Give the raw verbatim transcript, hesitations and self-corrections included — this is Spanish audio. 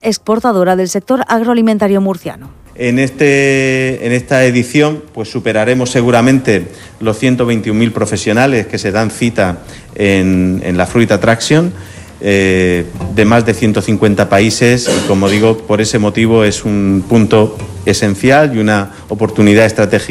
exportadora del sector agroalimentario murciano. En, este, en esta edición pues superaremos seguramente los ciento veintiún mil profesionales que se dan cita en, en la Fruit Attraction, eh, de más de ciento cincuenta países, y como digo, por ese motivo es un punto esencial y una oportunidad estratégica